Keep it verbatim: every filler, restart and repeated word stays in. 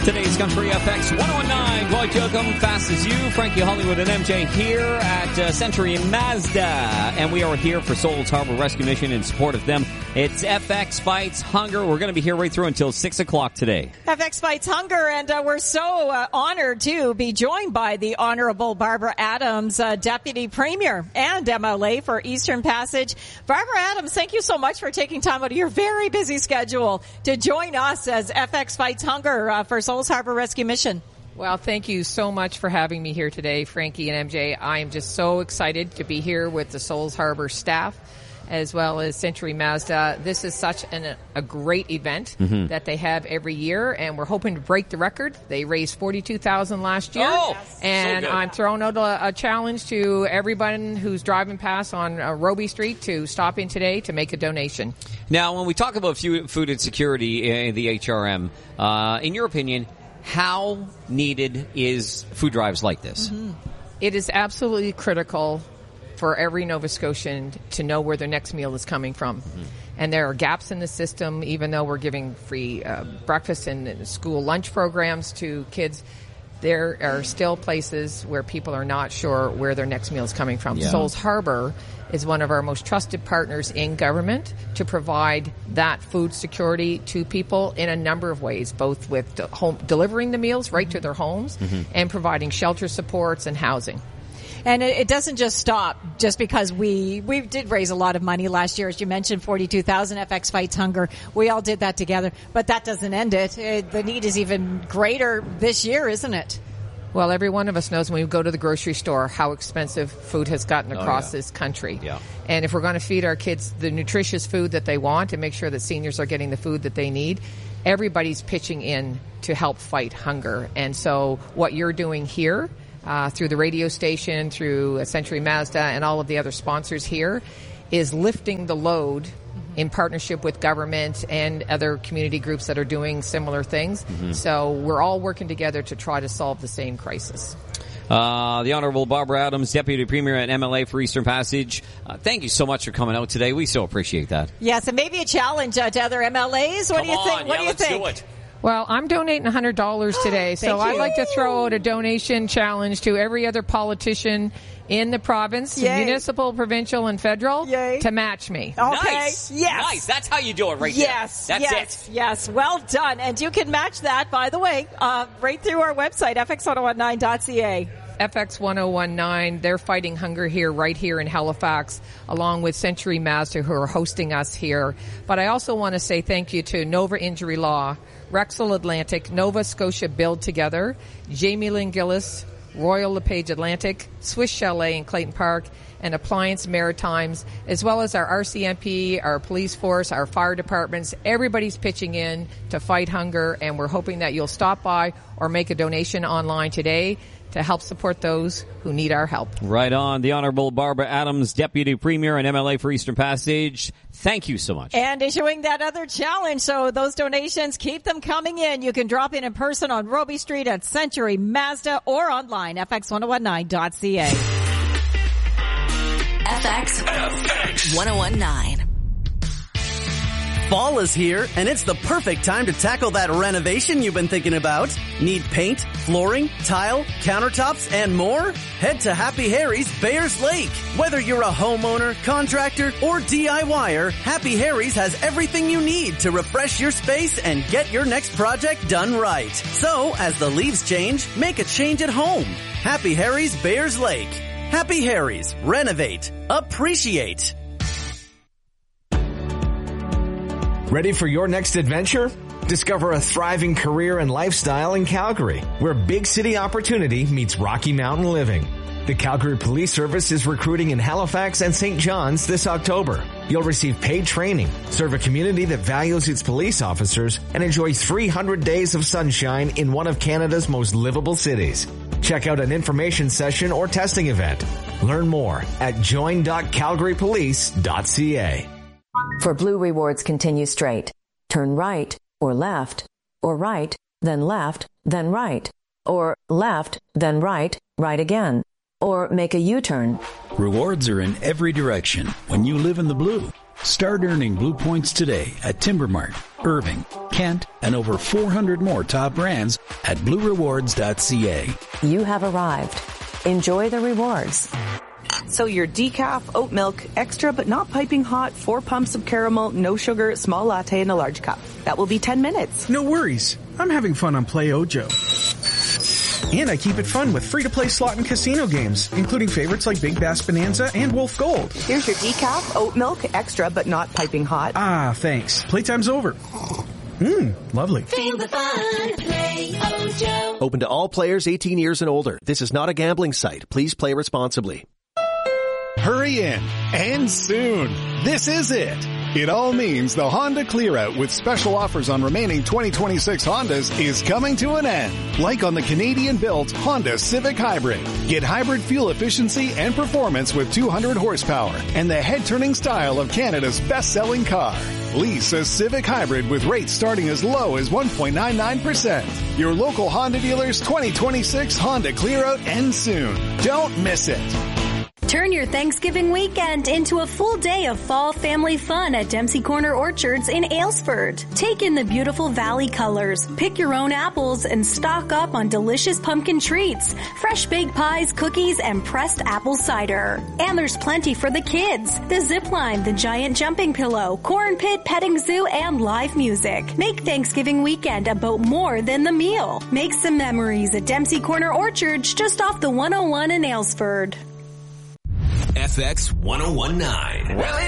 Today's Country F X one oh nine, Dwight Yoakam, Fast as You, Frankie Hollywood and M J here at uh, Century Mazda. And we are here for Souls Harbor Rescue Mission in support of them. It's F X Fights Hunger. We're going to be here right through until six o'clock today. F X Fights Hunger, and uh, we're so uh, honored to be joined by the Honorable Barbara Adams, uh, Deputy Premier and M L A for Eastern Passage. Barbara Adams, thank you so much for taking time out of your very busy schedule to join us as F X Fights Hunger uh, for Souls Harbor Rescue Mission. Well, thank you so much for having me here today, Frankie and M J. I am just so excited to be here with the Souls Harbor staff as well as Century Mazda. This is such an, a great event mm-hmm. that they have every year, and we're hoping to break the record. They raised forty-two thousand dollars last year, oh, yes. and so I'm throwing out a, a challenge to everyone who's driving past on uh, Roby Street to stop in today to make a donation. Now, when we talk about food insecurity in the H R M, uh, in your opinion, how needed is food drives like this? Mm-hmm. It is absolutely critical for every Nova Scotian to know where their next meal is coming from. Mm-hmm. And there are gaps in the system, even though we're giving free uh, breakfast and school lunch programs to kids. There are still places where people are not sure where their next meal is coming from. Yeah. Souls Harbor is one of our most trusted partners in government to provide that food security to people in a number of ways, both with de- home, delivering the meals right to their homes mm-hmm. and providing shelter supports and housing. And it, it doesn't just stop just because we we did raise a lot of money last year, as you mentioned, forty-two thousand F X Fights Hunger. We all did that together, but that doesn't end it. it. The need is even greater this year, isn't it? Well, every one of us knows when we go to the grocery store how expensive food has gotten across oh, yeah. this country. Yeah. And if we're going to feed our kids the nutritious food that they want and make sure that seniors are getting the food that they need, everybody's pitching in to help fight hunger. And so what you're doing here, Uh, through the radio station, through Century Mazda, and all of the other sponsors here, is lifting the load mm-hmm. in partnership with government and other community groups that are doing similar things. Mm-hmm. So we're all working together to try to solve the same crisis. Uh, the Honorable Barbara Adams, Deputy Premier at M L A for Eastern Passage. Uh, thank you so much for coming out today. We so appreciate that. Yes, and maybe a challenge uh, to other M L As. What Come do you on. think? What yeah, do you let's think? do it. Well, I'm donating one hundred dollars today, so I'd like to throw out a donation challenge to every other politician in the province, Yay. municipal, provincial, and federal, Yay. to match me. Okay. Nice. Yes. Nice. That's how you do it right yes. there. That's yes. it. Yes. Well done. And you can match that, by the way, uh, right through our website, f x ten nineteen dot c a. F X ten nineteen, they're fighting hunger here, right here in Halifax, along with Century Mazda, who are hosting us here. But I also want to say thank you to Nova Injury Law, Rexall Atlantic, Nova Scotia Build Together, Jamie Lynn Gillis, Royal LePage Atlantic, Swiss Chalet in Clayton Park, and Appliance Maritimes, as well as our R C M P, our police force, our fire departments. Everybody's pitching in to fight hunger, and we're hoping that you'll stop by or make a donation online today to help support those who need our help. Right on. The Honorable Barbara Adams, Deputy Premier and M L A for Eastern Passage. Thank you so much. And issuing that other challenge, so those donations, keep them coming in. You can drop in in person on Roby Street at Century Mazda or online, f x ten nineteen dot c a. F X, F X ten nineteen. Fall is here, and it's the perfect time to tackle that renovation you've been thinking about. Need paint, flooring, tile, countertops, and more? Head to Happy Harry's Bayers Lake. Whether you're a homeowner, contractor, or DIYer, Happy Harry's has everything you need to refresh your space and get your next project done right. So, as the leaves change, make a change at home. Happy Harry's Bayers Lake. Happy Harry's. Renovate. Appreciate. Ready for your next adventure? Discover a thriving career and lifestyle in Calgary, where big city opportunity meets Rocky Mountain living. The Calgary Police Service is recruiting in Halifax and Saint John's this October. You'll receive paid training, serve a community that values its police officers, and enjoy three hundred days of sunshine in one of Canada's most livable cities. Check out an information session or testing event. Learn more at join dot calgary police dot c a. For Blue Rewards, continue straight. Turn right or left, or right, then left, then right, or left, then right, right again, or make a U-turn. Rewards are in every direction when you live in the blue. Start earning Blue Points today at Timbermart, Irving, Kent, and over four hundred more top brands at blue rewards dot c a. You have arrived. Enjoy the rewards. So your decaf, oat milk, extra but not piping hot, four pumps of caramel, no sugar, small latte in a large cup. That will be ten minutes. No worries. I'm having fun on Play Ojo. And I keep it fun with free-to-play slot and casino games, including favorites like Big Bass Bonanza and Wolf Gold. Here's your decaf, oat milk, extra but not piping hot. Ah, thanks. Playtime's over. Mmm, lovely. Feel the fun. Play Ojo. Open to all players eighteen years and older. This is not a gambling site. Please play responsibly. Hurry in, and soon. This is it. It all means the Honda Clear-Out with special offers on remaining twenty twenty-six Hondas is coming to an end. Like on the Canadian-built Honda Civic Hybrid. Get hybrid fuel efficiency and performance with two hundred horsepower and the head-turning style of Canada's best-selling car. Lease a Civic Hybrid with rates starting as low as one point nine nine percent. Your local Honda dealer's twenty twenty-six Honda Clear-Out ends soon. Don't miss it. Turn your Thanksgiving weekend into a full day of fall family fun at Dempsey Corner Orchards in Aylesford. Take in the beautiful valley colors, pick your own apples, and stock up on delicious pumpkin treats, fresh baked pies, cookies, and pressed apple cider. And there's plenty for the kids. The zip line, the giant jumping pillow, corn pit, petting zoo, and live music. Make Thanksgiving weekend about more than the meal. Make some memories at Dempsey Corner Orchards just off the one oh one in Aylesford. F X one oh one nine. Well,